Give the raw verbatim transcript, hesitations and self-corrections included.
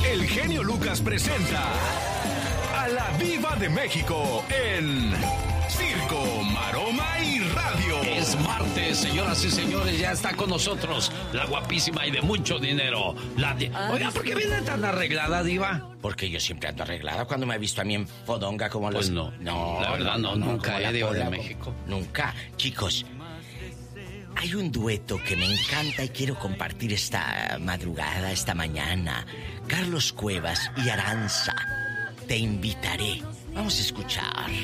el genio Lucas presenta a la Viva de México en Circo, Maroma y Radio. Es martes, señoras y señores, ya está con nosotros la guapísima y de mucho dinero. La di- Oiga, ¿por qué viene tan arreglada, diva? Porque yo siempre ando arreglada cuando me ha visto a mí en fodonga como los... Pues no, no, la verdad no, nunca como he la Diva de Pola, México. Nunca. Chicos, hay un dueto que me encanta y quiero compartir esta madrugada, esta mañana. Carlos Cuevas y Aranza, Te invitaré. Vamos a escuchar.